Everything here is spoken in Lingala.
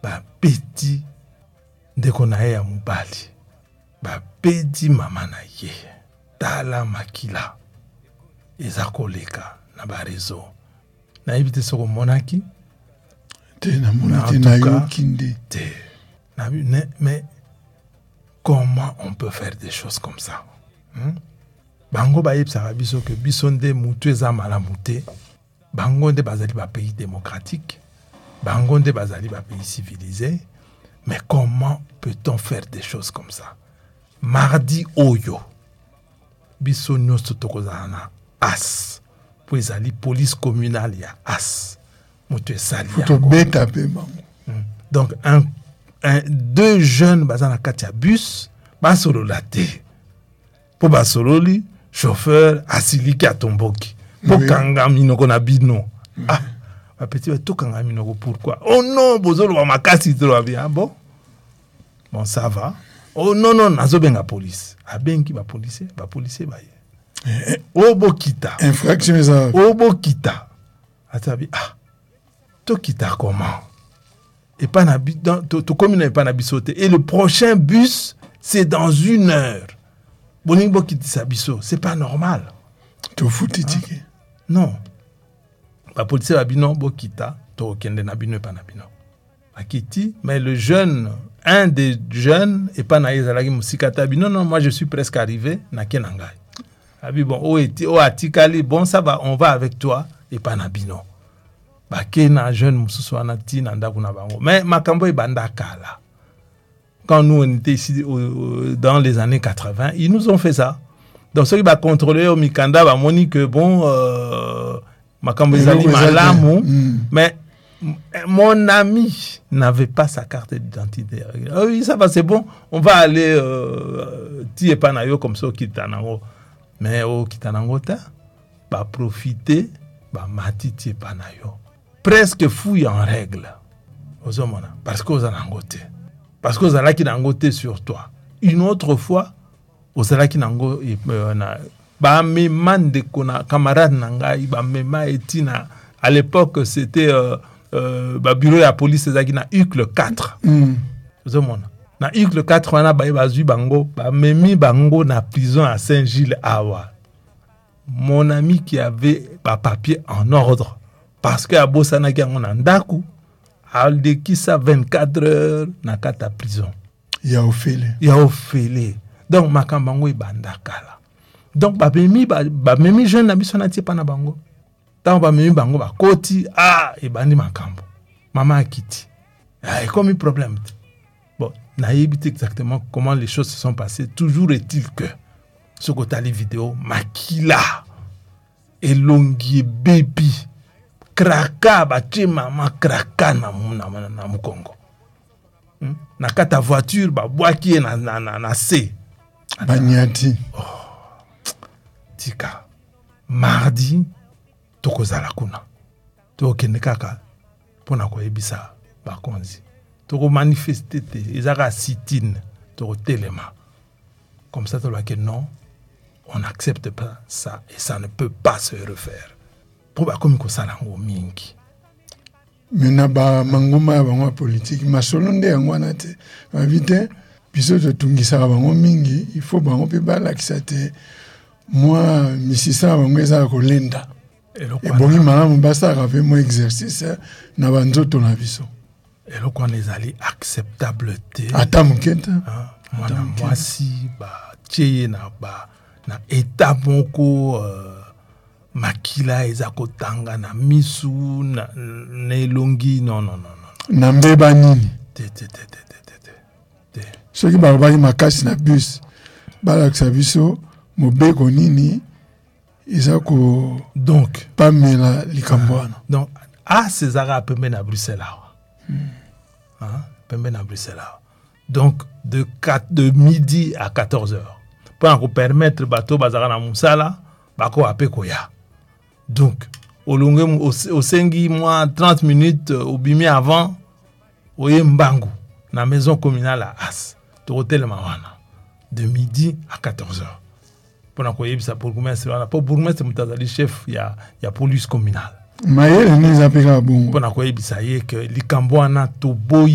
ba petit ndeko na ye ya mobali ba pedi mama na ye tala makila eza koleka na ba réseau na éviter ce monaki te na monaki na yokinde te na mais comment on peut faire des choses comme ça bango ba yebsa biso que biso nde mutu eza malamu te bango nde bazali ba pays démocratique bango nde bazali ba pays civilisé. Mais comment peut-on faire des choses comme ça? Mardi oyo biso nyonso tokozana as po ezali police communale ya as moto esali to beta pe bango. Donc deux jeunes bazana kati ya bus basolola te po basololi chauffeur asiliki atomboki po kanga minoko na bino ba petit ba tokanga minoko pourquoi oh non bozolo ba makasi trop bien bon ça va oh non nazo benga police abengi ba policier ba ye obo kita infraction ça obo kita atabi to kita comment et pas na to commune et pas na bisote et le prochain bus c'est dans 1 heure boning bo kita sa biso c'est pas normal to futitike non ba policier ba bino bo kita to kende na bino pas na bino akiti mais le jeune un des jeunes et pas na ezalaki musikata bino non moi je suis presque arrivé na kenangai abi bon o atikali bon ça va on va avec toi et pas na bino ba kena jeune mususu wana tina ndaku na bango mais makambo ebanda kala quand nous on était ici dans les années 80 ils nous ont fait ça donc ceux qui va contrôler au mikanda ba moni que bon makambo ezali malamu mais mon ami n'avait pas sa carte d'identité. Oui, ça va, c'est bon. On va aller tirer panayo comme ça au Kitanango. Mais au Kitanango, va profiter, va matiti panayo. Presque fouille en règle. Parce que vous en angoté. Parce que vous allez qui n'angoté sur toi. Une autre fois, vous allez qui n'angoté. Bah, mes man de camarades nangai, bah, mes ma etina. À l'époque, c'était. Bureau ya police ezaki na Ucle 4 na Ucle 4 wana bazui bango memi bango na prison à Saint-Gilles awa mon ami qui avait papier en ordre parce que abosana ki ngona ndaku aldeki ça 24 heures na kata prison ya ofele donc makambango ibandakala donc memi jeune na biso na tie pa na bango. Tant ba memi bango ba koti ebandi makambo maman akiti comme un problème bon na yebite exactement comment les choses se sont passées toujours est-il que ce que t'as les vidéos makila elongi baby kraka ba tie maman kraka na mukongo na kata voiture ba boaki na C banyati tika mardi tokozala kuna tokende kaka pona koyebisa bakonzi toko manifester te ezaka sitine toko telema comme ça tolwa que non on n'accepte pas ça et ça ne peut pas se refaire pour bakomi kosala ngo mingi mena ba manguma bango politique masolo nde yango wana te bavite biso totungisaka bango mingi il faut bango pe balakisa te moi misisa bango ezala kolenda et bongi malamu basaka pe mo exercice na banzoto na biso eloko wana ezali acceptable te ata moketa mwana mwasi batie na état moko makila eza kotanga na misu na elongi non na mbeba nini te soki balobaki makasi na bus balakisa biso mobeko nini ezako donc pamela likambo wana donc César pembe na Bruxelles pembe na Bruxelles donc de midi à 14h pour permettre bateau bazara na musala bako apeko ya donc au sengi moi 30 minutes au bimi avant oye mbangu na maison communale à As to hôtel mawana de midi à 14h pour koyebisa pour bourgmestre mutazali chef ya police communale mayele ni zapeka bongo pour koyebisa ye que likambo wana to boy